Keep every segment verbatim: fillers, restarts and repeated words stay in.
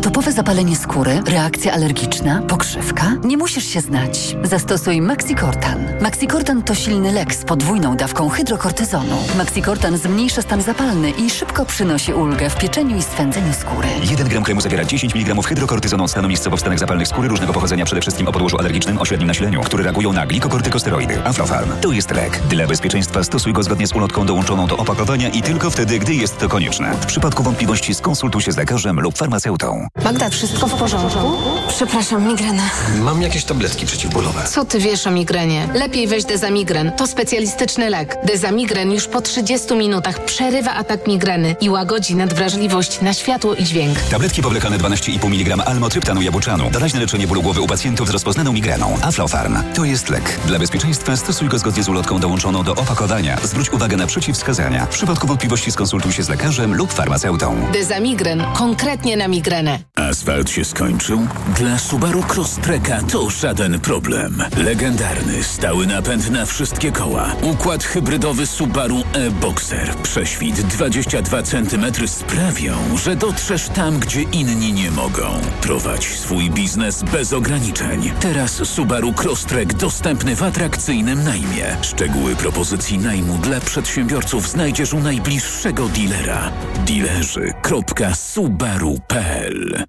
Atopowe zapalenie skóry, reakcja alergiczna, pokrzywka? Nie musisz się znać. Zastosuj Maxicortan. Maxicortan to silny lek z podwójną dawką hydrokortyzonu. Maxicortan zmniejsza stan zapalny i szybko przynosi ulgę w pieczeniu i swędzeniu skóry. jeden gram kremu zawiera dziesięć miligramów hydrokortyzonu od stanu miejscowo w stanach zapalnych skóry różnego pochodzenia, przede wszystkim o podłożu alergicznym o średnim nasileniu, które reagują na glikokortykosteroidy. Aflofarm to jest lek. Dla bezpieczeństwa stosuj go zgodnie z ulotką dołączoną do opakowania i tylko wtedy, gdy jest to konieczne. W przypadku wątpliwości skonsultuj się z lekarzem lub farmaceutą. Magda, wszystko w porządku? Przepraszam, migrena. Mam jakieś tabletki przeciwbólowe. Co ty wiesz o migrenie? Lepiej weź Dezamigren. To specjalistyczny lek. Dezamigren już po trzydziestu minutach przerywa atak migreny i łagodzi nadwrażliwość na światło i dźwięk. Tabletki powlekane dwanaście i pół miligrama almotryptanu jabłczanu. Doraźne leczenie bólu głowy u pacjentów z rozpoznaną migreną. Aflofarm to jest lek. Dla bezpieczeństwa stosuj go zgodnie z ulotką dołączoną do opakowania. Zwróć uwagę na przeciwwskazania. W przypadku wątpliwości skonsultuj się z lekarzem lub farmaceutą. Dezamigren. Konkretnie na migrenę. Asfalt się skończył? Dla Subaru Crosstreka to żaden problem. Legendarny, stały napęd na wszystkie koła. Układ hybrydowy Subaru e-Boxer. Prześwit dwadzieścia dwa centymetry sprawią, że dotrzesz tam, gdzie inni nie mogą. Prowadź swój biznes bez ograniczeń. Teraz Subaru Crosstrek dostępny w atrakcyjnym najmie. Szczegóły propozycji najmu dla przedsiębiorców znajdziesz u najbliższego dealera. Dealerzy kropka subaru kropka p l.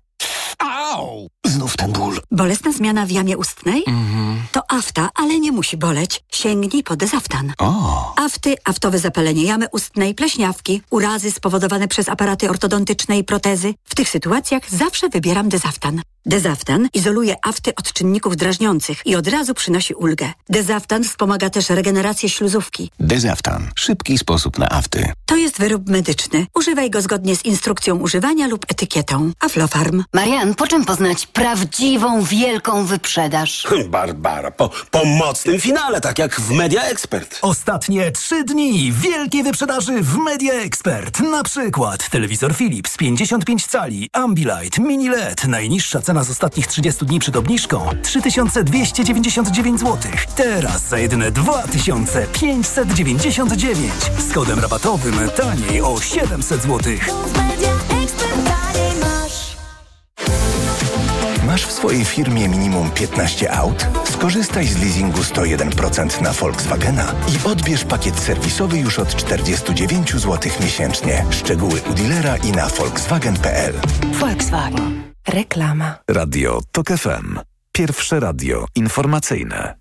Au! Znów ten ból. Bolesna zmiana w jamie ustnej? Mhm. To afta, ale nie musi boleć. Sięgnij po Dezaftan. O! Afty, aftowe zapalenie jamy ustnej, pleśniawki, urazy spowodowane przez aparaty ortodontyczne i protezy. W tych sytuacjach zawsze wybieram Dezaftan. Dezaftan izoluje afty od czynników drażniących i od razu przynosi ulgę. Dezaftan wspomaga też regenerację śluzówki. Dezaftan. Szybki sposób na afty. To jest wyrób medyczny. Używaj go zgodnie z instrukcją używania lub etykietą. Aflofarm. Marian, po czym poznać prawdziwą, wielką wyprzedaż? Barbara, po, po mocnym finale, tak jak w Media Expert. Ostatnie trzy dni wielkiej wyprzedaży w Media Expert. Na przykład telewizor Philips pięćdziesiąt pięć cali, Ambilight, Mini L E D. Najniższa cena z ostatnich trzydziestu dni przed obniżką trzy tysiące dwieście dziewięćdziesiąt dziewięć złotych. Teraz za jedyne dwa tysiące pięćset dziewięćdziesiąt dziewięć. Z kodem rabatowym taniej o siedemset złotych. Masz w swojej firmie minimum piętnaście aut? Skorzystaj z leasingu sto jeden procent na Volkswagena i odbierz pakiet serwisowy już od czterdzieści dziewięć złotych miesięcznie. Szczegóły u dealera i na volkswagen kropka p l. Volkswagen. Reklama. Radio TOK F M. Pierwsze radio informacyjne.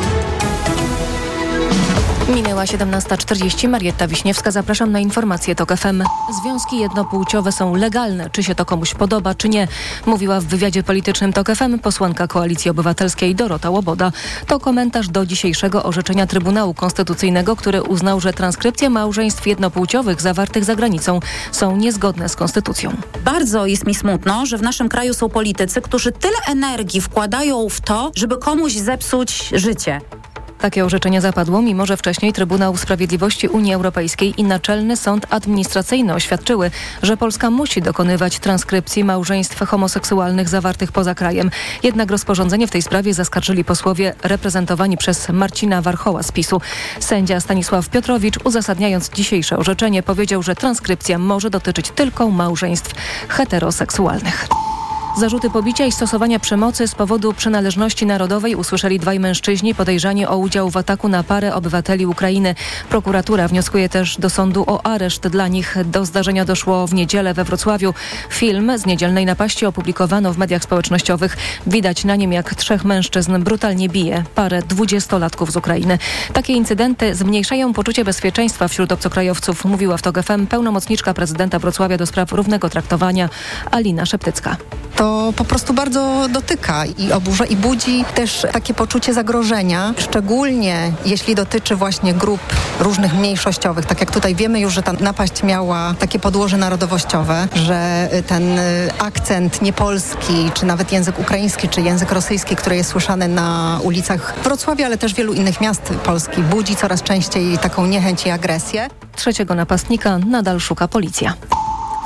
Minęła siedemnasta czterdzieści. Marietta Wiśniewska, zapraszam na informacje TOK F M. Związki jednopłciowe są legalne. Czy się to komuś podoba, czy nie? Mówiła w wywiadzie politycznym TOK F M posłanka Koalicji Obywatelskiej Dorota Łoboda. To komentarz do dzisiejszego orzeczenia Trybunału Konstytucyjnego, który uznał, że transkrypcje małżeństw jednopłciowych zawartych za granicą są niezgodne z konstytucją. Bardzo jest mi smutno, że w naszym kraju są politycy, którzy tyle energii wkładają w to, żeby komuś zepsuć życie. Takie orzeczenie zapadło, mimo że wcześniej Trybunał Sprawiedliwości Unii Europejskiej i Naczelny Sąd Administracyjny oświadczyły, że Polska musi dokonywać transkrypcji małżeństw homoseksualnych zawartych poza krajem. Jednak rozporządzenie w tej sprawie zaskarżyli posłowie reprezentowani przez Marcina Warchoła z PiSu. Sędzia Stanisław Piotrowicz, uzasadniając dzisiejsze orzeczenie, powiedział, że transkrypcja może dotyczyć tylko małżeństw heteroseksualnych. Zarzuty pobicia i stosowania przemocy z powodu przynależności narodowej usłyszeli dwaj mężczyźni podejrzani o udział w ataku na parę obywateli Ukrainy. Prokuratura wnioskuje też do sądu o areszt dla nich. Do zdarzenia doszło w niedzielę we Wrocławiu. Film z niedzielnej napaści opublikowano w mediach społecznościowych. Widać na nim, jak trzech mężczyzn brutalnie bije parę dwudziestolatków z Ukrainy. Takie incydenty zmniejszają poczucie bezpieczeństwa wśród obcokrajowców, mówiła w TOK F M pełnomocniczka prezydenta Wrocławia do spraw równego traktowania Alina Szeptycka. To po prostu bardzo dotyka i oburza i budzi też takie poczucie zagrożenia, szczególnie jeśli dotyczy właśnie grup różnych mniejszościowych. Tak jak tutaj wiemy już, że ta napaść miała takie podłoże narodowościowe, że ten akcent niepolski, czy nawet język ukraiński, czy język rosyjski, który jest słyszany na ulicach Wrocławia, ale też wielu innych miast Polski, budzi coraz częściej taką niechęć i agresję. Trzeciego napastnika nadal szuka policja.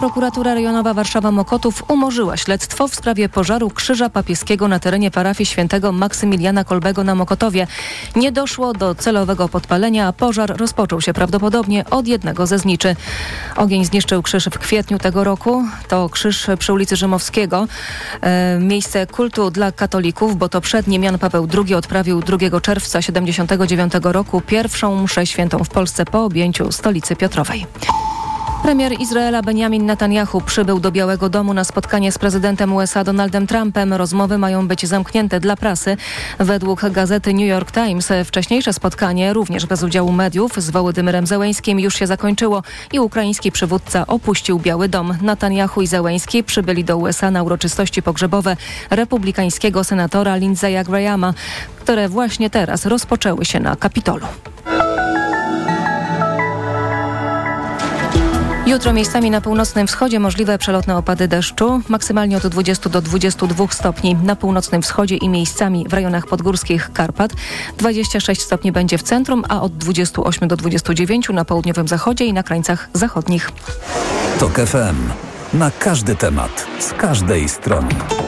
Prokuratura Rejonowa Warszawa-Mokotów umorzyła śledztwo w sprawie pożaru krzyża papieskiego na terenie parafii świętego Maksymiliana Kolbego na Mokotowie. Nie doszło do celowego podpalenia, a pożar rozpoczął się prawdopodobnie od jednego ze zniczy. Ogień zniszczył krzyż w kwietniu tego roku. To krzyż przy ulicy Rzymowskiego. E, miejsce kultu dla katolików, bo to przed nim Jan Paweł drugi odprawił drugiego czerwca siedemdziesiątego dziewiątego roku pierwszą mszę świętą w Polsce po objęciu stolicy Piotrowej. Premier Izraela Benjamin Netanyahu przybył do Białego Domu na spotkanie z prezydentem U S A Donaldem Trumpem. Rozmowy mają być zamknięte dla prasy. Według gazety New York Times wcześniejsze spotkanie, również bez udziału mediów, z Wołodymyrem Zełeńskim już się zakończyło i ukraiński przywódca opuścił Biały Dom. Netanyahu i Zełeński przybyli do U S A na uroczystości pogrzebowe republikańskiego senatora Lindsey'a Grahama, które właśnie teraz rozpoczęły się na Kapitolu. Jutro miejscami na północnym wschodzie możliwe przelotne opady deszczu, maksymalnie od dwudziestu do dwudziestu dwóch stopni na północnym wschodzie i miejscami w rejonach podgórskich Karpat. dwadzieścia sześć stopni będzie w centrum, a od dwudziestu ośmiu do dwudziestu dziewięciu na południowym zachodzie i na krańcach zachodnich. TOK F M. Na każdy temat, z każdej strony.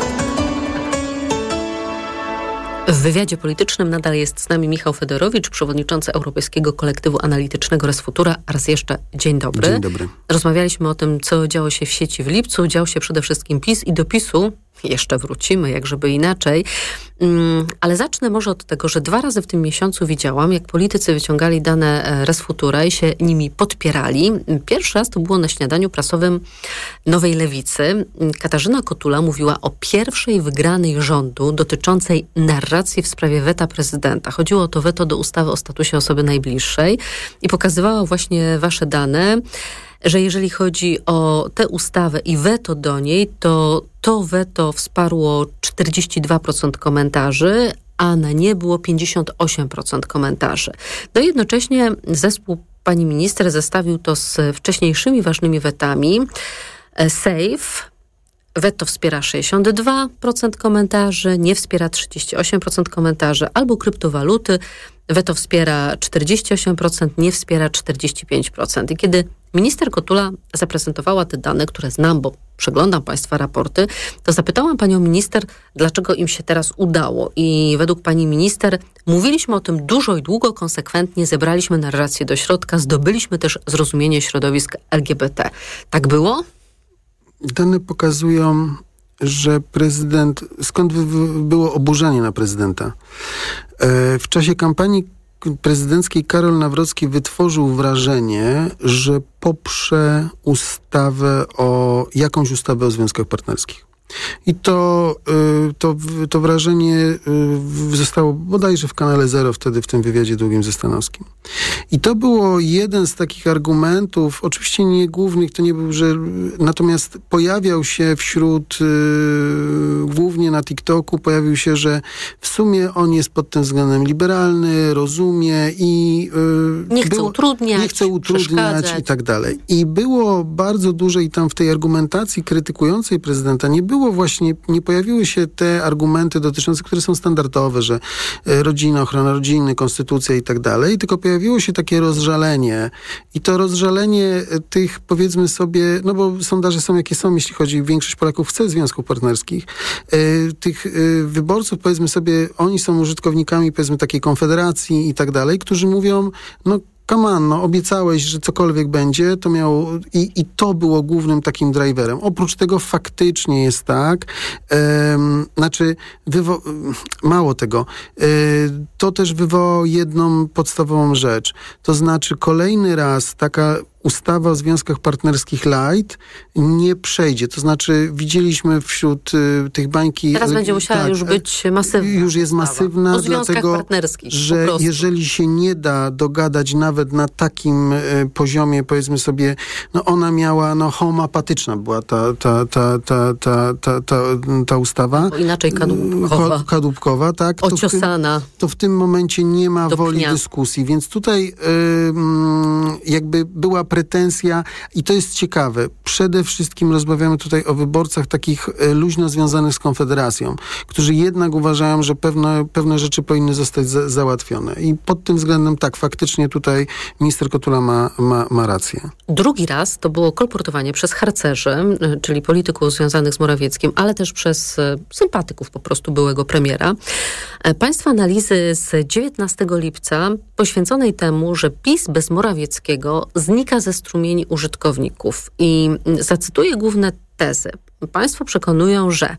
W wywiadzie politycznym nadal jest z nami Michał Fedorowicz, przewodniczący Europejskiego Kolektywu Analitycznego Resfutura. Raz jeszcze dzień dobry. Dzień dobry. Rozmawialiśmy o tym, co działo się w sieci w lipcu. Działo się przede wszystkim PiS i do PiSu jeszcze wrócimy, jak żeby inaczej. Um, ale zacznę może od tego, że dwa razy w tym miesiącu widziałam, jak politycy wyciągali dane Resfutura i się nimi podpierali. Pierwszy raz to było na śniadaniu prasowym Nowej Lewicy. Katarzyna Kotula mówiła o pierwszej wygranej rządu dotyczącej narracji w sprawie weta prezydenta. Chodziło o to weto do ustawy o statusie osoby najbliższej i pokazywała właśnie wasze dane, że jeżeli chodzi o tę ustawę i weto do niej, to to weto wsparło czterdzieści dwa procent komentarzy, a na nie było pięćdziesiąt osiem procent komentarzy. No i jednocześnie zespół pani minister zestawił to z wcześniejszymi ważnymi wetami. Safe, weto wspiera sześćdziesiąt dwa procent komentarzy, nie wspiera trzydzieści osiem procent komentarzy, albo kryptowaluty, weto wspiera czterdzieści osiem procent, nie wspiera czterdzieści pięć procent. I kiedy minister Kotula zaprezentowała te dane, które znam, bo przeglądam państwa raporty, to zapytałam panią minister, dlaczego im się teraz udało. I według pani minister mówiliśmy o tym dużo i długo, konsekwentnie zebraliśmy narrację do środka, zdobyliśmy też zrozumienie środowisk L G B T. Tak było? Dane pokazują, że prezydent, skąd było oburzenie na prezydenta. W czasie kampanii prezydenckiej Karol Nawrocki wytworzył wrażenie, że poprze ustawę o, jakąś ustawę o związkach partnerskich. I to, to, to wrażenie zostało bodajże w kanale Zero wtedy w tym wywiadzie długim ze Stanowskim. I to było jeden z takich argumentów, oczywiście nie głównych, to nie był, że natomiast pojawiał się wśród, głównie na TikToku, pojawił się, że w sumie on jest pod tym względem liberalny, rozumie i nie chce było, utrudniać, nie chce utrudniać i tak dalej. I było bardzo dużo i tam w tej argumentacji krytykującej prezydenta nie było właśnie, nie pojawiły się te argumenty dotyczące, które są standardowe, że rodzina, ochrona rodziny, konstytucja i tak dalej, tylko pojawiło się takie rozżalenie i to rozżalenie tych, powiedzmy sobie, no bo sondaże są jakie są, jeśli chodzi, większość Polaków chce związków partnerskich, tych wyborców, powiedzmy sobie, oni są użytkownikami, powiedzmy, takiej konfederacji i tak dalej, którzy mówią, no come on, no obiecałeś, że cokolwiek będzie, to miało i, i to było głównym takim driverem. Oprócz tego faktycznie jest tak, um, znaczy wywo- mało tego, y, to też wywołało jedną podstawową rzecz. To znaczy kolejny raz taka ustawa o związkach partnerskich light nie przejdzie. To znaczy widzieliśmy wśród y, tych bańki... Teraz będzie musiała tak, już być masywna. Już jest ustawa. masywna, o związkach dlatego, partnerskich, że jeżeli się nie da dogadać nawet na takim y, poziomie, powiedzmy sobie, no ona miała, no homoapatyczna była ta, ta, ta, ta, ta, ta, ta, ta ustawa. Bo inaczej kadłubkowa. Kadłubkowa, tak. Ociosana. To w, tym, to w tym momencie nie ma Do woli pnia. dyskusji, więc tutaj y, y, jakby była pretensja i to jest ciekawe. Przede wszystkim rozmawiamy tutaj o wyborcach takich e, luźno związanych z Konfederacją, którzy jednak uważają, że pewne, pewne rzeczy powinny zostać za, załatwione. I pod tym względem tak, faktycznie tutaj minister Kotula ma, ma, ma rację. Drugi raz to było kolportowanie przez harcerzy, czyli polityków związanych z Morawieckim, ale też przez sympatyków po prostu byłego premiera. Państwa analizy z dziewiętnastego lipca poświęconej temu, że PiS bez Morawieckiego znika ze strumieni użytkowników. I zacytuję główne tezy. Państwo przekonują, że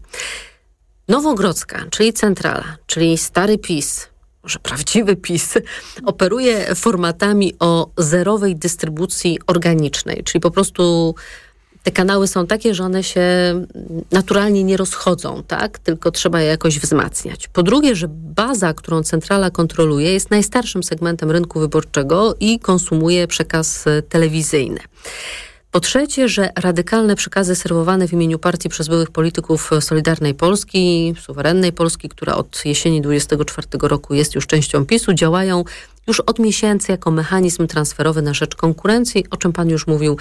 Nowogrodzka, czyli centrala, czyli stary PiS, może prawdziwy PiS, operuje formatami o zerowej dystrybucji organicznej, czyli po prostu te kanały są takie, że one się naturalnie nie rozchodzą, tak? Tylko trzeba je jakoś wzmacniać. Po drugie, że baza, którą centrala kontroluje, jest najstarszym segmentem rynku wyborczego i konsumuje przekaz telewizyjny. Po trzecie, że radykalne przekazy serwowane w imieniu partii przez byłych polityków Solidarnej Polski, suwerennej Polski, która od jesieni dwudziestego czwartego roku jest już częścią PiSu, działają już od miesięcy jako mechanizm transferowy na rzecz konkurencji, o czym pan już mówił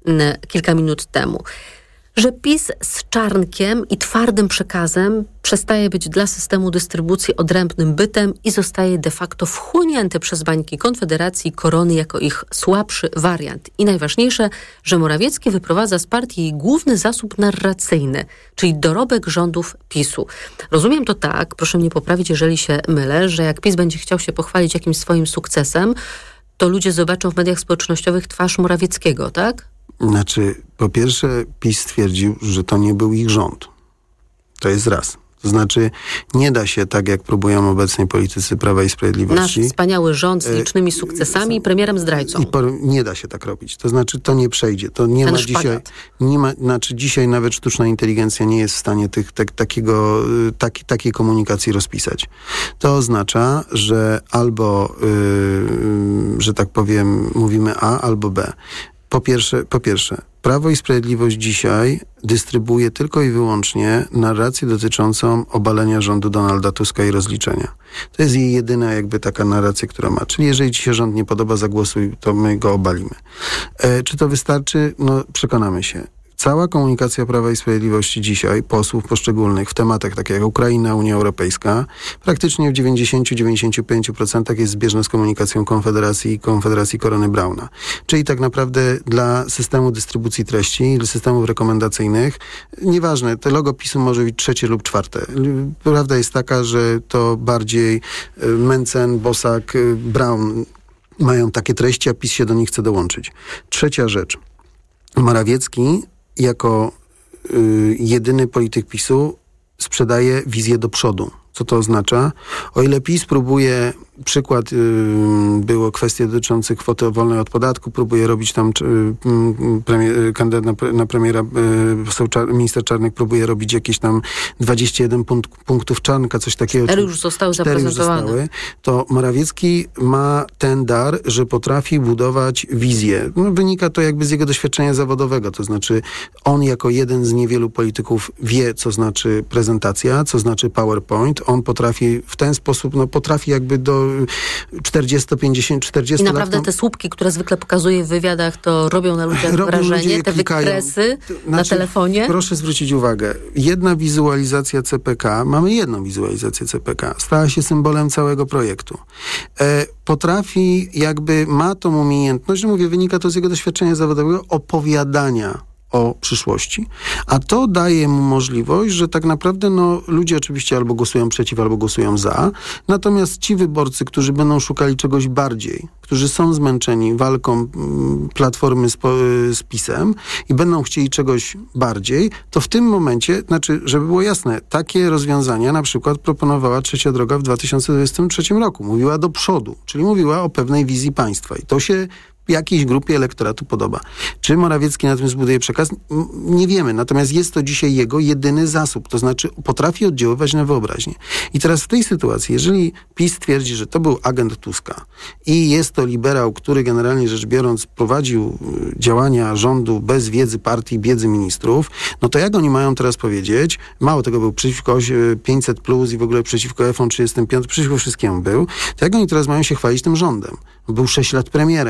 kilka minut temu. Że PiS z czarnkiem i twardym przekazem przestaje być dla systemu dystrybucji odrębnym bytem i zostaje de facto wchłonięty przez bańki Konfederacji i Korony jako ich słabszy wariant. I najważniejsze, że Morawiecki wyprowadza z partii jej główny zasób narracyjny, czyli dorobek rządów PiSu. Rozumiem to tak, proszę mnie poprawić, jeżeli się mylę, że jak PiS będzie chciał się pochwalić jakimś swoim sukcesem, to ludzie zobaczą w mediach społecznościowych twarz Morawieckiego, tak? Znaczy, po pierwsze, PiS stwierdził, że to nie był ich rząd. To jest raz. To znaczy, nie da się, tak jak próbują obecnie politycy Prawa i Sprawiedliwości... Nasz wspaniały rząd z licznymi sukcesami i premierem zdrajcą. I po, nie da się tak robić. To znaczy, to nie przejdzie. To nie Ten ma szpagat. dzisiaj... Nie ma, znaczy, dzisiaj nawet sztuczna inteligencja nie jest w stanie tych, tak, takiego, taki, takiej komunikacji rozpisać. To oznacza, że albo, yy, że tak powiem, mówimy A albo B. Po pierwsze, po pierwsze, Prawo i Sprawiedliwość dzisiaj dystrybuuje tylko i wyłącznie narrację dotyczącą obalenia rządu Donalda Tuska i rozliczenia. To jest jej jedyna jakby taka narracja, która ma. Czyli jeżeli ci się rząd nie podoba, zagłosuj, to my go obalimy. E, czy to wystarczy? No, przekonamy się. Cała komunikacja Prawa i Sprawiedliwości dzisiaj, posłów poszczególnych w tematach takich jak Ukraina, Unia Europejska, praktycznie w dziewięćdziesiąt do dziewięćdziesięciu pięciu procent jest zbieżna z komunikacją Konfederacji i Konfederacji Korony Brauna. Czyli tak naprawdę dla systemu dystrybucji treści, dla systemów rekomendacyjnych, nieważne, to logo PiSu może być trzecie lub czwarte. Prawda jest taka, że to bardziej Mencen, Bosak, Braun mają takie treści, a PiS się do nich chce dołączyć. Trzecia rzecz. Morawiecki jako y, jedyny polityk PiSu sprzedaje wizję do przodu. Co to oznacza? O ile PiS próbuje, przykład y, było kwestie dotyczące kwoty wolnej od podatku, próbuje robić tam y, premier, kandydat na, na premiera, y, czar, minister Czarnek próbuje robić jakieś tam dwadzieścia jeden punkt, punktów Czarnka, coś takiego. Cztery już zostały zaprezentowane. Już zostały, to Morawiecki ma ten dar, że potrafi budować wizję. No, wynika to jakby z jego doświadczenia zawodowego, to znaczy on jako jeden z niewielu polityków wie, co znaczy prezentacja, co znaczy PowerPoint. On potrafi w ten sposób, no potrafi jakby do czterdzieści, pięćdziesiąt, czterdzieści I naprawdę lat, te słupki, które zwykle pokazuje w wywiadach, to robią na ludziach robią wrażenie, ludzie, te klikają. wykresy Znaczy, na telefonie. Proszę zwrócić uwagę, jedna wizualizacja C P K, mamy jedną wizualizację C P K, stała się symbolem całego projektu. E, potrafi jakby, ma tą umiejętność, że mówię, wynika to z jego doświadczenia zawodowego, opowiadania o przyszłości. A to daje mu możliwość, że tak naprawdę no, ludzie oczywiście albo głosują przeciw, albo głosują za. Natomiast ci wyborcy, którzy będą szukali czegoś bardziej, którzy są zmęczeni walką mm, Platformy z, z PiS-em i będą chcieli czegoś bardziej, to w tym momencie, znaczy, żeby było jasne, takie rozwiązania na przykład proponowała Trzecia Droga w dwa tysiące dwudziestym trzecim roku. Mówiła do przodu, czyli mówiła o pewnej wizji państwa. I to się jakiejś grupie elektoratu podoba. Czy Morawiecki na tym zbuduje przekaz? Nie wiemy. Natomiast jest to dzisiaj jego jedyny zasób. To znaczy potrafi oddziaływać na wyobraźnię. I teraz w tej sytuacji, jeżeli PiS twierdzi, że to był agent Tuska i jest to liberał, który generalnie rzecz biorąc prowadził działania rządu bez wiedzy partii, wiedzy ministrów, no to jak oni mają teraz powiedzieć? Mało tego, był przeciwko pięćset plus i w ogóle przeciwko F trzydziestym piątym, przeciwko wszystkiemu był. To jak oni teraz mają się chwalić tym rządem? Był sześć lat premierem. Czyli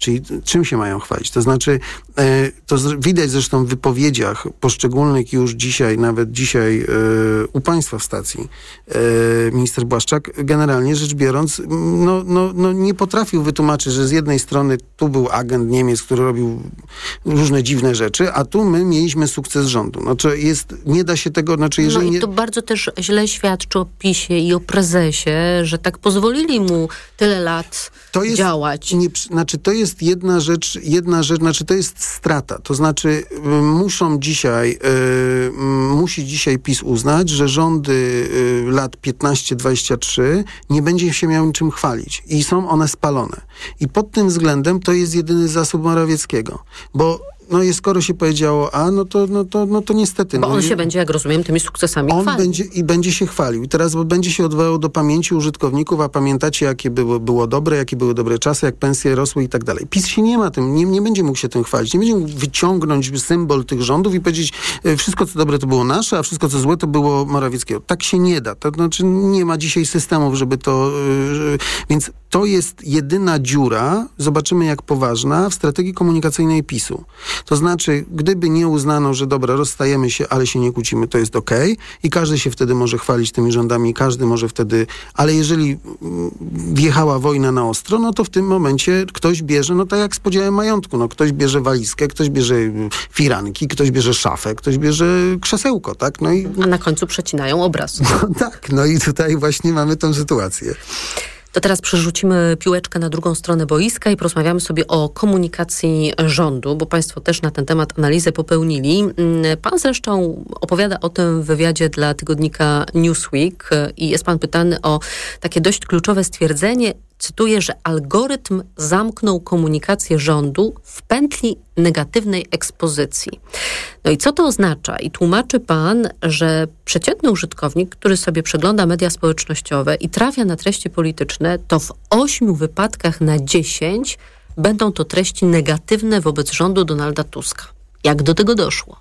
czyli czym się mają chwalić? To znaczy, to widać zresztą w wypowiedziach poszczególnych już dzisiaj, nawet dzisiaj u państwa w stacji, minister Błaszczak, generalnie rzecz biorąc, no, no, no nie potrafił wytłumaczyć, że z jednej strony tu był agent Niemiec, który robił różne dziwne rzeczy, a tu my mieliśmy sukces rządu. Znaczy jest, nie da się tego, znaczy jeżeli... No i nie... to bardzo też źle świadczy o PiSie i o prezesie, że tak pozwolili mu tyle lat to jest, działać. Nie, znaczy to jest jedna rzecz, jedna rzecz, znaczy to jest strata. To znaczy y, muszą dzisiaj, y, musi dzisiaj PiS uznać, że rządy y, lat piętnaście dwadzieścia trzy nie będzie się miał niczym chwalić. I są one spalone. I pod tym względem to jest jedyny zasób Morawieckiego. Bo no i skoro się powiedziało A, no to, no to, no to niestety... Bo no, on się będzie, jak rozumiem, tymi sukcesami on chwalił. będzie i będzie się chwalił. I teraz bo będzie się odwołał do pamięci użytkowników, a pamiętacie, jakie było, było dobre, jakie były dobre czasy, jak pensje rosły i tak dalej. PiS się nie ma tym, nie, nie będzie mógł się tym chwalić. Nie będzie mógł wyciągnąć symbol tych rządów i powiedzieć, wszystko co dobre to było nasze, a wszystko co złe to było Morawieckiego. Tak się nie da. To znaczy nie ma dzisiaj systemów, żeby to... Yy, więc to jest jedyna dziura, zobaczymy jak poważna, w strategii komunikacyjnej PiSu. To znaczy, gdyby nie uznano, że dobra, rozstajemy się, ale się nie kłócimy, to jest okej i każdy się wtedy może chwalić tymi rządami, każdy może wtedy, ale jeżeli wjechała wojna na ostro, no to w tym momencie ktoś bierze, no tak jak z podziałem majątku, no ktoś bierze walizkę, ktoś bierze firanki, ktoś bierze szafę, ktoś bierze krzesełko, tak? No i... A na końcu przecinają obraz. No tak, no i tutaj właśnie mamy tę sytuację. To teraz przerzucimy piłeczkę na drugą stronę boiska i porozmawiamy sobie o komunikacji rządu, bo państwo też na ten temat analizę popełnili. Pan zresztą opowiada o tym w wywiadzie dla tygodnika Newsweek i jest pan pytany o takie dość kluczowe stwierdzenie, cytuję, że algorytm zamknął komunikację rządu w pętli negatywnej ekspozycji. No i co to oznacza? I tłumaczy pan, że przeciętny użytkownik, który sobie przegląda media społecznościowe i trafia na treści polityczne, to w ośmiu wypadkach na dziesięć będą to treści negatywne wobec rządu Donalda Tuska. Jak do tego doszło?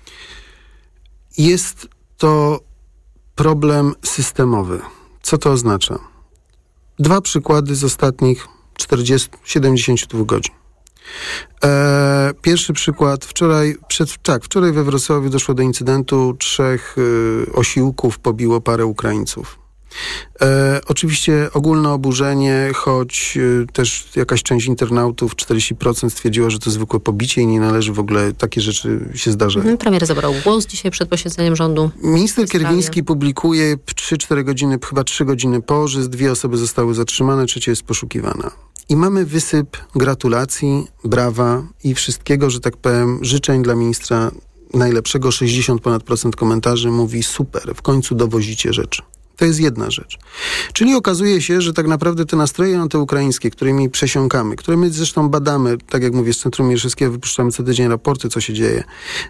Jest to problem systemowy. Co to oznacza? Dwa przykłady z ostatnich czterdziestu siedemdziesięciu dwóch godzin. E, pierwszy przykład, wczoraj, przed, tak, wczoraj we Wrocławiu doszło do incydentu, trzech y, osiłków pobiło parę Ukraińców. E, oczywiście ogólne oburzenie, choć y, też jakaś część internautów, czterdzieści procent stwierdziła, że to zwykłe pobicie i nie należy w ogóle, takie rzeczy się zdarzają. Mhm, premier zabrał głos dzisiaj przed posiedzeniem rządu. Minister Kierwiński publikuje trzy cztery godziny, chyba trzy godziny po, że dwie osoby zostały zatrzymane, trzecia jest poszukiwana. I mamy wysyp gratulacji, brawa i wszystkiego, że tak powiem, życzeń dla ministra najlepszego. sześćdziesiąt ponad procent komentarzy mówi super, w końcu dowozicie rzeczy. To jest jedna rzecz. Czyli okazuje się, że tak naprawdę te nastroje antyukraińskie, którymi przesiąkamy, które my zresztą badamy, tak jak mówię, z Centrum Mierzejskiego wypuszczamy co tydzień raporty, co się dzieje,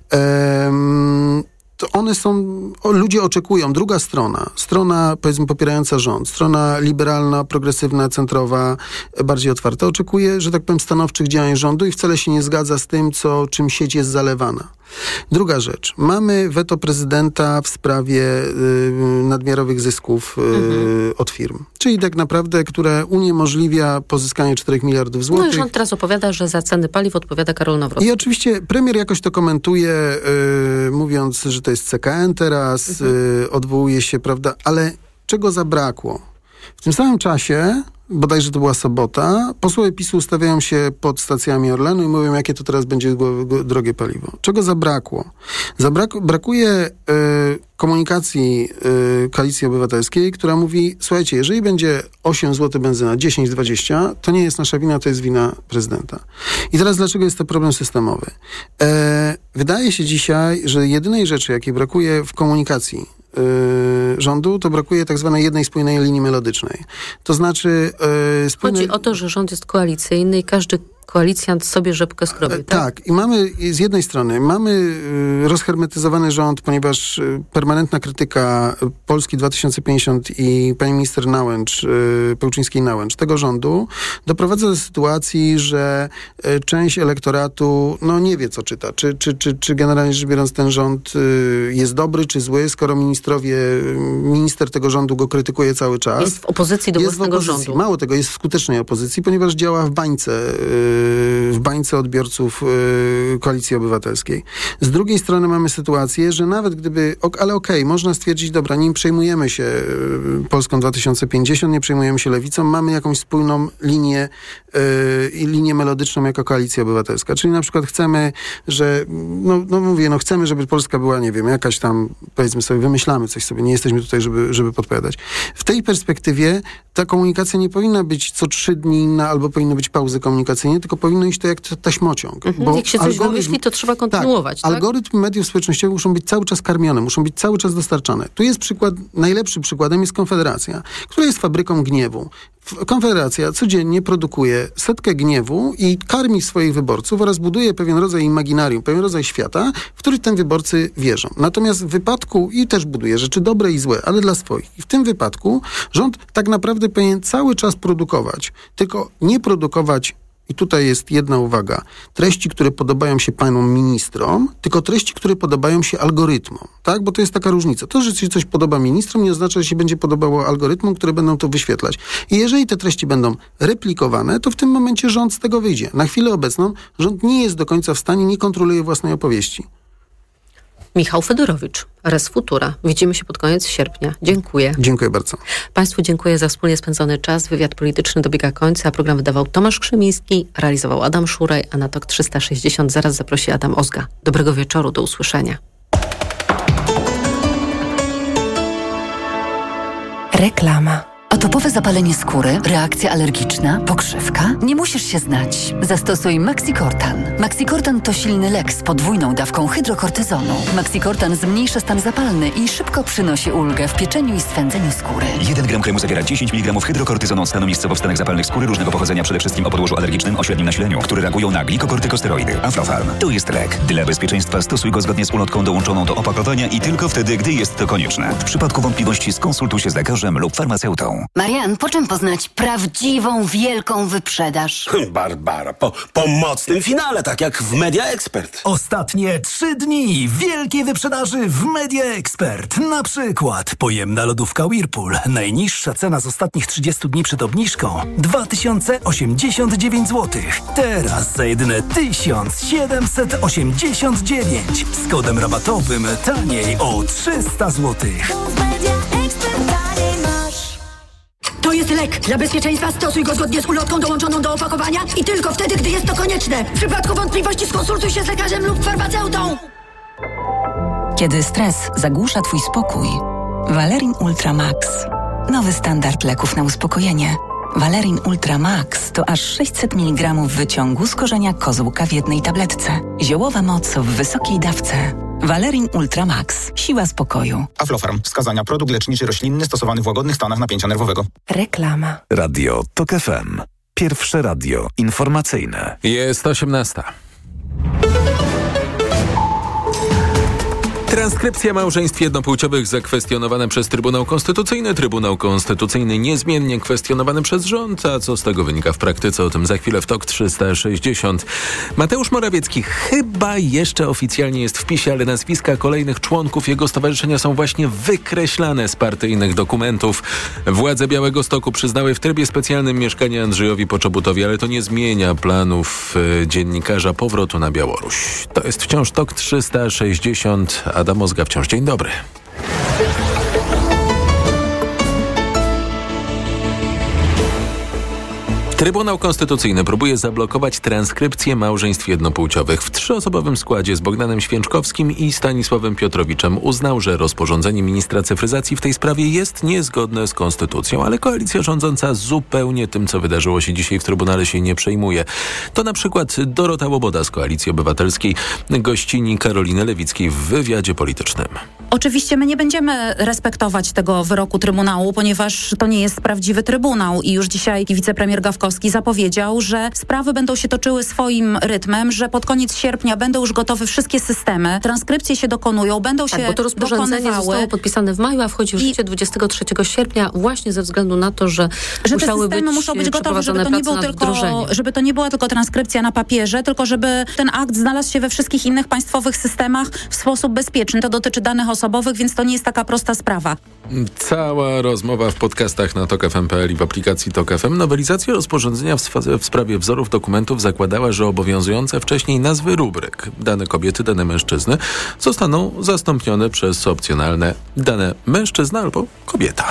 ehm, to one są, o, ludzie oczekują, druga strona, strona powiedzmy popierająca rząd, strona liberalna, progresywna, centrowa, bardziej otwarta, oczekuje, że tak powiem, stanowczych działań rządu i wcale się nie zgadza z tym, co, czym sieć jest zalewana. Druga rzecz. Mamy weto prezydenta w sprawie y, nadmiarowych zysków y, mhm. od firm. Czyli tak naprawdę, które uniemożliwia pozyskanie czterech miliardów złotych. No i rząd teraz opowiada, że za ceny paliw odpowiada Karol Nawrocki. I oczywiście premier jakoś to komentuje, y, mówiąc, że to jest C K N teraz, mhm. y, odwołuje się, prawda, ale czego zabrakło? W tym samym czasie, bodajże to była sobota, posłowie PiSu ustawiają się pod stacjami Orlenu i mówią, jakie to teraz będzie drogie paliwo. Czego zabrakło? Zabrak- brakuje y, komunikacji y, Koalicji Obywatelskiej, która mówi, słuchajcie, jeżeli będzie osiem złotych benzyna, dziesięć, dwadzieścia, to nie jest nasza wina, to jest wina prezydenta. I teraz dlaczego jest to problem systemowy? E, wydaje się dzisiaj, że jedynej rzeczy, jakiej brakuje w komunikacji Yy, rządu, to brakuje tak zwanej jednej spójnej linii melodycznej. To znaczy... Yy, spójnej... Chodzi o to, że rząd jest koalicyjny i każdy koalicjant sobie rzepkę skrobi, tak? Tak. I mamy z jednej strony mamy y, rozhermetyzowany rząd, ponieważ y, permanentna krytyka Polski dwa tysiące pięćdziesiąt i pani minister Nałęcz, y, Pełczyńskiej-Nałęcz, tego rządu doprowadza do sytuacji, że y, część elektoratu no nie wie, co czyta. Czy, czy, czy, czy generalnie rzecz biorąc ten rząd y, jest dobry, czy zły, skoro ministrowie, minister tego rządu go krytykuje cały czas. Jest w opozycji do jest własnego w opozycji. rządu. Mało tego, jest w skutecznej opozycji, ponieważ działa w bańce y, w bańce odbiorców Koalicji Obywatelskiej. Z drugiej strony mamy sytuację, że nawet gdyby, ale okej, okay, można stwierdzić, dobra, nie przejmujemy się Polską dwa tysiące pięćdziesiąt, nie przejmujemy się Lewicą, mamy jakąś spójną linię i linię melodyczną jako Koalicja Obywatelska. Czyli na przykład chcemy, że, no, no mówię, no chcemy, żeby Polska była, nie wiem, jakaś tam, powiedzmy sobie, wymyślamy coś sobie, nie jesteśmy tutaj, żeby, żeby podpowiadać. W tej perspektywie ta komunikacja nie powinna być co trzy dni inna, albo powinny być pauzy komunikacyjne, tylko powinno iść to jak taśmociąg. Mhm, bo jak się coś algorytm, wymyśli, to trzeba kontynuować. Tak, tak? Algorytmy mediów społecznościowych muszą być cały czas karmione, muszą być cały czas dostarczane. Tu jest przykład, najlepszym przykładem jest Konfederacja, która jest fabryką gniewu. Konfederacja codziennie produkuje setkę gniewu i karmi swoich wyborców oraz buduje pewien rodzaj imaginarium, pewien rodzaj świata, w który ten wyborcy wierzą. Natomiast w wypadku, i też buduje rzeczy dobre i złe, ale dla swoich. I w tym wypadku rząd tak naprawdę powinien cały czas produkować, tylko nie produkować, i tutaj jest jedna uwaga, treści, które podobają się panom ministrom, tylko treści, które podobają się algorytmom, tak? Bo to jest taka różnica. To, że się coś podoba ministrom, nie oznacza, że się będzie podobało algorytmom, które będą to wyświetlać. I jeżeli te treści będą replikowane, to w tym momencie rząd z tego wyjdzie. Na chwilę obecną rząd nie jest do końca w stanie, nie kontroluje własnej opowieści. Michał Fedorowicz, Res Futura. Widzimy się pod koniec sierpnia. Dziękuję. Dziękuję bardzo. Państwu dziękuję za wspólnie spędzony czas. Wywiad polityczny dobiega końca. Program wydawał Tomasz Krzymiński, realizował Adam Szuraj, a na Tok trzysta sześćdziesiąt zaraz zaprosi Adam Ozga. Dobrego wieczoru, do usłyszenia. Reklama. Atopowe zapalenie skóry, reakcja alergiczna, pokrzywka? Nie musisz się znać. Zastosuj Maxicortan. Maxicortan to silny lek z podwójną dawką hydrokortyzonu. Maxicortan zmniejsza stan zapalny i szybko przynosi ulgę w pieczeniu i swędzeniu skóry. jeden gram kremu zawiera dziesięć miligramów hydrokortyzonu od stanu miejscowo w stanach zapalnych skóry różnego pochodzenia, przede wszystkim o podłożu alergicznym o średnim nasileniu, które reagują na glikokortykosteroidy. Aflofarm. To jest lek. Dla bezpieczeństwa stosuj go zgodnie z ulotką dołączoną do opakowania i tylko wtedy, gdy jest to konieczne. W przypadku wątpliwości skonsultuj się z lekarzem lub farmaceutą. Marian, po czym poznać prawdziwą, wielką wyprzedaż? Barbara, po, po mocnym finale, tak jak w Media Expert. Ostatnie trzy dni wielkiej wyprzedaży w Media Expert. Na przykład pojemna lodówka Whirlpool. Najniższa cena z ostatnich trzydziestu dni przed obniżką dwa tysiące osiemdziesiąt dziewięć złotych. Teraz za jedyne tysiąc siedemset osiemdziesiąt dziewięć. Z kodem rabatowym taniej o trzysta złotych. To jest lek. Dla bezpieczeństwa stosuj go zgodnie z ulotką dołączoną do opakowania i tylko wtedy, gdy jest to konieczne. W przypadku wątpliwości skonsultuj się z lekarzem lub farmaceutą. Kiedy stres zagłusza twój spokój, Valerin Ultra Max. Nowy standard leków na uspokojenie. Valerin Ultra Max to aż sześćset miligramów wyciągu z korzenia kozłka w jednej tabletce. Ziołowa moc w wysokiej dawce. Valerin Ultra Max. Siła spokoju. Aflofarm. Wskazania. Produkt leczniczy roślinny stosowany w łagodnych stanach napięcia nerwowego. Reklama. Radio Tok F M. Pierwsze radio informacyjne. Jest osiemnasta. Transkrypcja małżeństw jednopłciowych zakwestionowana przez Trybunał Konstytucyjny. Trybunał Konstytucyjny niezmiennie kwestionowany przez rząd. A co z tego wynika w praktyce? O tym za chwilę w Tok trzysta sześćdziesiąt. Mateusz Morawiecki chyba jeszcze oficjalnie jest w PiSie, ale nazwiska kolejnych członków jego stowarzyszenia są właśnie wykreślane z partyjnych dokumentów. Władze Białegostoku przyznały w trybie specjalnym mieszkanie Andrzejowi Poczobutowi, ale to nie zmienia planów y, dziennikarza powrotu na Białoruś. To jest wciąż Tok trzysta sześćdziesiąt. Adam Ozga wciąż. Dzień dobry. Trybunał Konstytucyjny próbuje zablokować transkrypcję małżeństw jednopłciowych. W trzyosobowym składzie z Bogdanem Święczkowskim i Stanisławem Piotrowiczem uznał, że rozporządzenie ministra cyfryzacji w tej sprawie jest niezgodne z konstytucją, ale koalicja rządząca zupełnie tym, co wydarzyło się dzisiaj w Trybunale, się nie przejmuje. To na przykład Dorota Łoboda z Koalicji Obywatelskiej gościni Karoliny Lewickiej w wywiadzie politycznym. Oczywiście my nie będziemy respektować tego wyroku Trybunału, ponieważ to nie jest prawdziwy Trybunał i już dzisiaj wicepremier Gawkowski zapowiedział, że sprawy będą się toczyły swoim rytmem, że pod koniec sierpnia będą już gotowe wszystkie systemy, transkrypcje się dokonują, będą tak, się bo to rozporządzenie dokonywały. zostało podpisane w maju, a wchodzi w życie dwudziestego trzeciego sierpnia właśnie ze względu na to, że, że musiały te systemy być muszą być gotowe, żeby to, nie był tylko, żeby to nie była tylko transkrypcja na papierze, tylko żeby ten akt znalazł się we wszystkich innych państwowych systemach w sposób bezpieczny. To dotyczy danych osobowych, więc to nie jest taka prosta sprawa. Cała rozmowa w podcastach na tok f m kropka p l i w aplikacji Tok F M. Nowelizacja rozporządzenia rozporządzenia w, swa- w sprawie wzorów dokumentów zakładała, że obowiązujące wcześniej nazwy rubryk dane kobiety, dane mężczyzny zostaną zastąpione przez opcjonalne dane mężczyzna albo kobieta.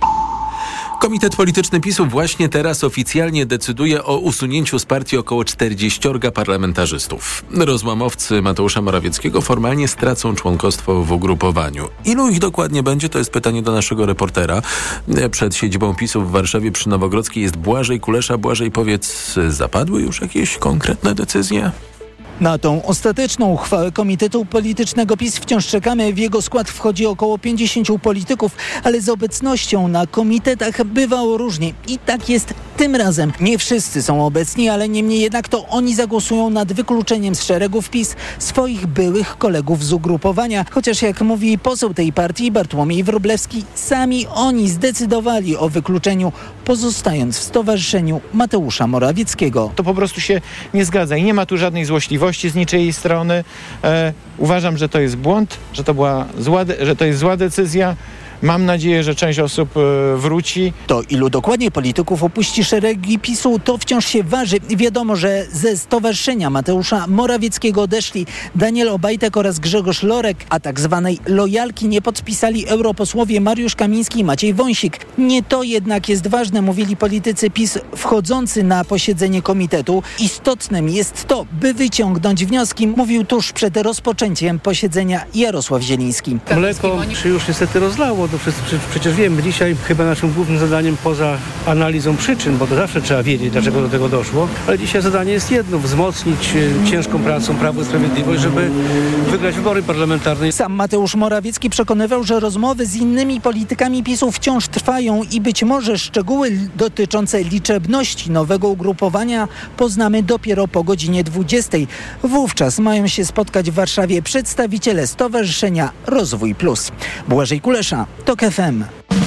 Komitet Polityczny PiSu właśnie teraz oficjalnie decyduje o usunięciu z partii około czterdzieściorga parlamentarzystów. Rozłamowcy Mateusza Morawieckiego formalnie stracą członkostwo w ugrupowaniu. Ilu ich dokładnie będzie, to jest pytanie do naszego reportera. Przed siedzibą PiSu w Warszawie przy Nowogrodzkiej jest Błażej Kulesza. Błażej, powiedz, zapadły już jakieś konkretne decyzje? Na tą ostateczną uchwałę Komitetu Politycznego PiS wciąż czekamy. W jego skład wchodzi około pięćdziesięciu polityków, ale z obecnością na komitetach bywało różnie. I tak jest tym razem. Nie wszyscy są obecni, ale niemniej jednak to oni zagłosują nad wykluczeniem z szeregów PiS swoich byłych kolegów z ugrupowania. Chociaż jak mówi poseł tej partii Bartłomiej Wróblewski, sami oni zdecydowali o wykluczeniu, pozostając w stowarzyszeniu Mateusza Morawieckiego. To po prostu się nie zgadza i nie ma tu żadnej złośliwości z niczyjej strony. E, uważam, że to jest błąd, że to była zła, de- że to jest zła decyzja. Mam nadzieję, że część osób e, wróci. To ilu dokładnie polityków opuści szeregi PiSu, to wciąż się waży. Wiadomo, że ze stowarzyszenia Mateusza Morawieckiego odeszli Daniel Obajtek oraz Grzegorz Lorek, a tak zwanej lojalki nie podpisali europosłowie Mariusz Kamiński i Maciej Wąsik. Nie to jednak jest ważne, mówili politycy PiS wchodzący na posiedzenie komitetu. Istotnym jest to, by wyciągnąć wnioski, mówił tuż przed rozpoczęciem posiedzenia Jarosław Zieliński. Mleko się już niestety rozlało. To przecież wiemy, dzisiaj chyba naszym głównym zadaniem poza analizą przyczyn, bo to zawsze trzeba wiedzieć, dlaczego do tego doszło, ale dzisiaj zadanie jest jedno, wzmocnić ciężką pracą Prawo i Sprawiedliwość, żeby wygrać wybory parlamentarne. Sam Mateusz Morawiecki przekonywał, że rozmowy z innymi politykami PiSu wciąż trwają i być może szczegóły dotyczące liczebności nowego ugrupowania poznamy dopiero po godzinie dwudziestej. Wówczas mają się spotkać w Warszawie przedstawiciele Stowarzyszenia Rozwój Plus. Błażej Kulesza, TOK F M.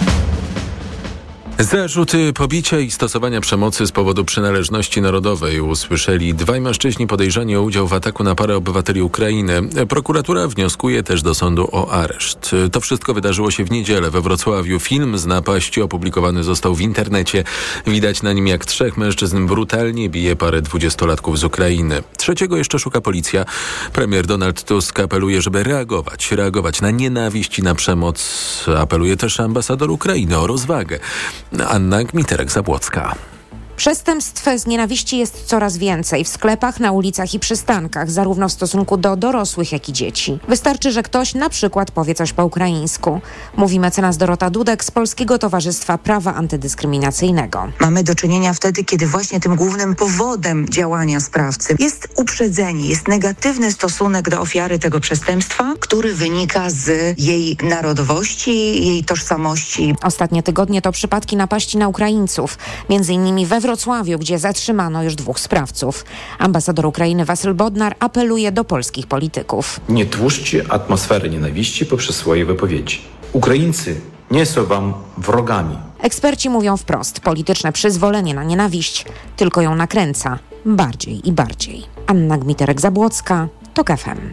Zarzuty pobicia i stosowania przemocy z powodu przynależności narodowej usłyszeli dwaj mężczyźni podejrzani o udział w ataku na parę obywateli Ukrainy. Prokuratura wnioskuje też do sądu o areszt. To wszystko wydarzyło się w niedzielę we Wrocławiu. Film z napaści opublikowany został w internecie. Widać na nim, jak trzech mężczyzn brutalnie bije parę dwudziestolatków z Ukrainy. Trzeciego jeszcze szuka policja. Premier Donald Tusk apeluje, żeby reagować, reagować na nienawiść i na przemoc. Apeluje też ambasador Ukrainy o rozwagę. Anna Gmiterek-Zabłocka. Przestępstw z nienawiści jest coraz więcej w sklepach, na ulicach i przystankach, zarówno w stosunku do dorosłych, jak i dzieci. Wystarczy, że ktoś na przykład powie coś po ukraińsku. Mówi mecenas Dorota Dudek z Polskiego Towarzystwa Prawa Antydyskryminacyjnego. Mamy do czynienia wtedy, kiedy właśnie tym głównym powodem działania sprawcy jest uprzedzenie, jest negatywny stosunek do ofiary tego przestępstwa, który wynika z jej narodowości, jej tożsamości. Ostatnie tygodnie to przypadki napaści na Ukraińców, między innymi we Wrocławiu, gdzie zatrzymano już dwóch sprawców. Ambasador Ukrainy Wasyl Bodnar apeluje do polskich polityków. Nie tłuszczcie atmosfery nienawiści poprzez swoje wypowiedzi. Ukraińcy nie są wam wrogami. Eksperci mówią wprost, polityczne przyzwolenie na nienawiść tylko ją nakręca bardziej i bardziej. Anna Gmiterek-Zabłocka, TOK F M.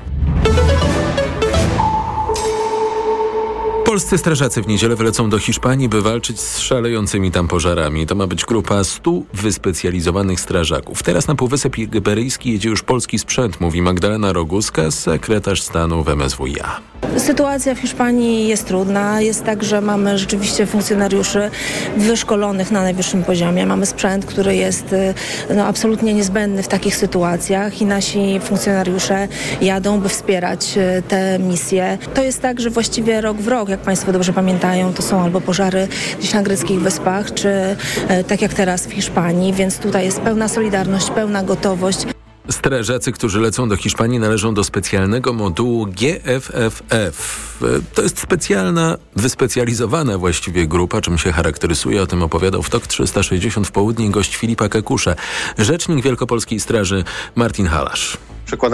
Polscy strażacy w niedzielę wylecą do Hiszpanii, by walczyć z szalejącymi tam pożarami. To ma być grupa stu wyspecjalizowanych strażaków. Teraz na Półwysep Iberyjski jedzie już polski sprzęt, mówi Magdalena Roguska, sekretarz stanu w M S W i A. Sytuacja w Hiszpanii jest trudna. Jest tak, że mamy rzeczywiście funkcjonariuszy wyszkolonych na najwyższym poziomie. Mamy sprzęt, który jest no, absolutnie niezbędny w takich sytuacjach i nasi funkcjonariusze jadą, by wspierać te misje. To jest tak, że właściwie rok w rok, jak Państwo dobrze pamiętają, to są albo pożary gdzieś na greckich wyspach, czy tak jak teraz w Hiszpanii, więc tutaj jest pełna solidarność, pełna gotowość. Strażacy, którzy lecą do Hiszpanii, należą do specjalnego modułu G F F F. To jest specjalna, wyspecjalizowana właściwie grupa, czym się charakteryzuje. O tym opowiadał w TOK trzysta sześćdziesiąt w południe gość Filipa Kekusza, rzecznik Wielkopolskiej Straży Martin Halasz.